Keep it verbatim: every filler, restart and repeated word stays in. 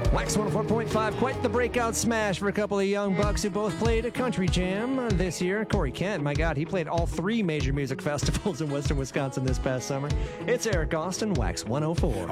Wax one oh four point five, quite the breakout smash for a couple of young bucks who both played a country jam this year. Corey Kent, my God, he played all three major music festivals in western Wisconsin this past summer. It's Eric Austin, Wax one oh four.